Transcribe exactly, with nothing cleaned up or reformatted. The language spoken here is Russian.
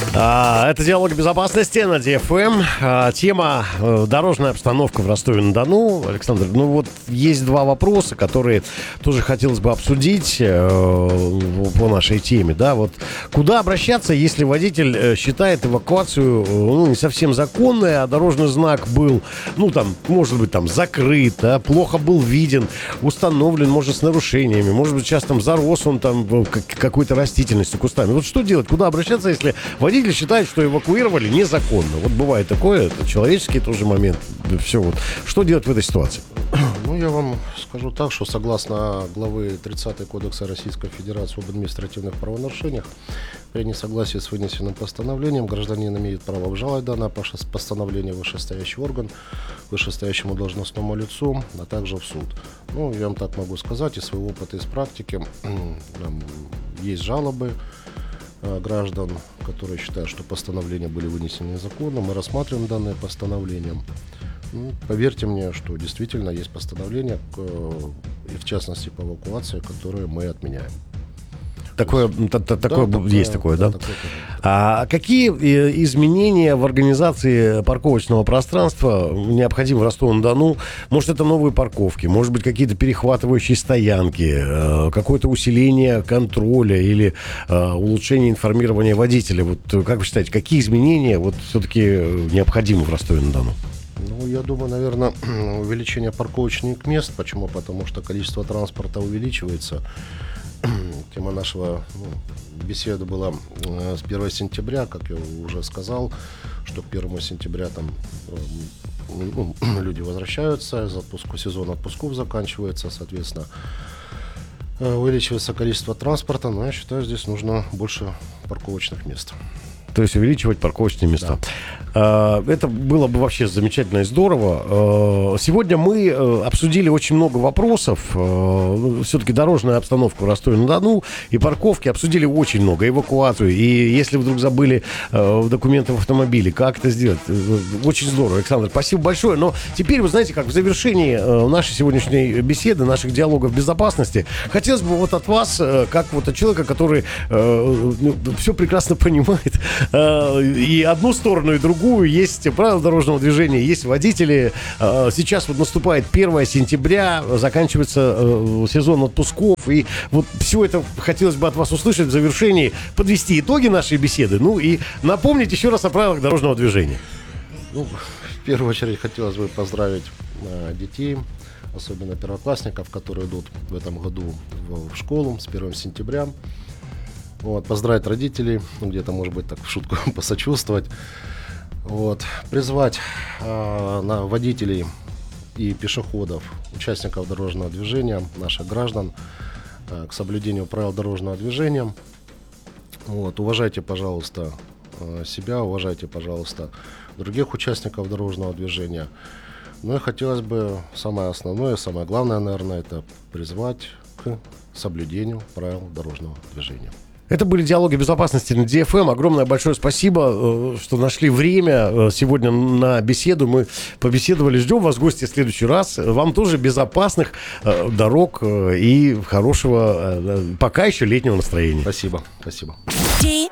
А, это «Диалог безопасности» на ди эф эм. А, тема э, «Дорожная обстановка в Ростове-на-Дону». Александр, ну вот есть два вопроса, которые тоже хотелось бы обсудить э, по нашей теме. Да? Вот куда обращаться, если водитель э, считает эвакуацию э, ну, не совсем законной, а дорожный знак был, ну там, может быть, там закрыт, да, плохо был виден, установлен, может, с нарушениями, может быть, сейчас там зарос он там какой-то растительностью, кустами. Вот что делать? Куда обращаться, если водитель считает, что эвакуировали незаконно? Вот бывает такое, это человеческий тоже момент. Все вот. Что делать в этой ситуации? Ну, я вам скажу так, что согласно главы тридцатой Кодекса Российской Федерации об административных правонарушениях, при несогласии с вынесенным постановлением гражданин имеет право обжаловать данное постановление в вышестоящий орган, вышестоящему должностному лицу, а также в суд. Ну, я вам так могу сказать, из своего опыта, из практики, есть жалобы граждан, которые считают, что постановления были вынесены незаконно. Мы рассматриваем данное постановление. Ну, поверьте мне, что действительно есть постановления, и в частности по эвакуации, которые мы отменяем. Такое, т- т- такое да, есть такое, такое, да? да? Такое, а какие изменения в организации парковочного пространства необходимы в Ростове-на-Дону? Может, это новые парковки, может быть, какие-то перехватывающие стоянки, какое-то усиление контроля или улучшение информирования водителя? Вот как вы считаете, какие изменения вот все-таки необходимы в Ростове-на-Дону? Ну, я думаю, наверное, увеличение парковочных мест. Почему? Потому что количество транспорта увеличивается. Тема нашего ну, беседы была э, с первого сентября, как я уже сказал, что к первому сентября там э, ну, люди возвращаются, из отпуска, сезон отпусков заканчивается, соответственно, э, увеличивается количество транспорта, но я считаю, здесь нужно больше парковочных мест. То есть увеличивать парковочные места. Да. Это было бы вообще замечательно и здорово. Сегодня мы обсудили очень много вопросов. Все-таки дорожная обстановка в Ростове-на-Дону и парковки обсудили очень много. Эвакуацию. И если вдруг забыли документы в автомобиле, как это сделать? Очень здорово, Александр. Спасибо большое. Но теперь, вы знаете, как в завершении нашей сегодняшней беседы, наших диалогов безопасности, хотелось бы вот от вас, как вот от человека, который все прекрасно понимает, и одну сторону, и другую. Есть правила дорожного движения, есть водители. Сейчас вот наступает первое сентября, заканчивается сезон отпусков. И вот все это хотелось бы от вас услышать в завершении, подвести итоги нашей беседы, ну и напомнить еще раз о правилах дорожного движения. Ну, в первую очередь хотелось бы поздравить детей, особенно первоклассников, которые идут в этом году в школу с первого сентября. Вот, поздравить родителей, ну, где-то, может быть, так в шутку посочувствовать. Вот, призвать э, на водителей и пешеходов, участников дорожного движения, наших граждан э, к соблюдению правил дорожного движения. Вот, уважайте, пожалуйста, э, себя, уважайте, пожалуйста, других участников дорожного движения. Ну и хотелось бы самое основное, самое главное, наверное, это призвать к соблюдению правил дорожного движения. Это были «Диалоги безопасности» на ди эф эм. Огромное большое спасибо, что нашли время сегодня на беседу. Мы побеседовали. Ждем вас в гости в следующий раз. Вам тоже безопасных дорог и хорошего пока еще летнего настроения. Спасибо. Спасибо.